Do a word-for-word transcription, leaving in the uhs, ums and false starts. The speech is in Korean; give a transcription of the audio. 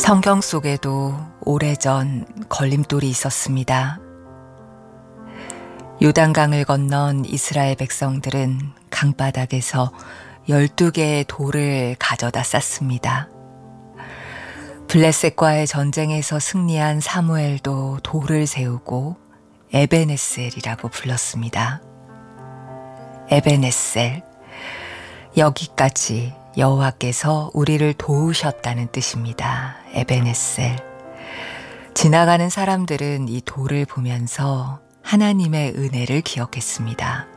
성경 속에도 오래전 걸림돌이 있었습니다. 요단강을 건넌 이스라엘 백성들은 강바닥에서 열두 개의 돌을 가져다 쌌습니다. 블레셋과의 전쟁에서 승리한 사무엘도 돌을 세우고 에베네셀이라고 불렀습니다. 에베네셀, 여기까지 여호와께서 우리를 도우셨다는 뜻입니다. 에베네셀. 지나가는 사람들은 이 돌을 보면서 하나님의 은혜를 기억했습니다.